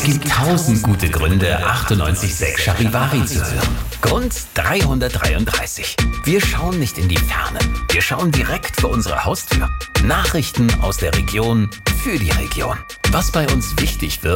Es gibt 1000 gute Gründe, 98.6 Charivari zu hören. Grund 333. Wir schauen nicht in die Ferne. Wir schauen direkt vor unsere Haustür. Nachrichten aus der Region für die Region. Was bei uns wichtig wird,